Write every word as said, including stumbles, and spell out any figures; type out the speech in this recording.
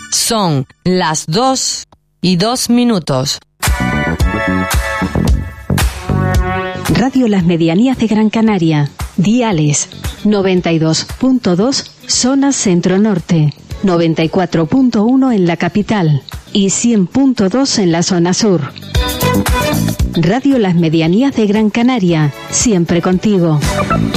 Son las dos y dos minutos. Radio Las Medianías de Gran Canaria. Diales noventa y dos punto dos zona centro-norte, noventa y cuatro punto uno en la capital y cien punto dos en la zona sur. Radio Las Medianías de Gran Canaria, siempre contigo.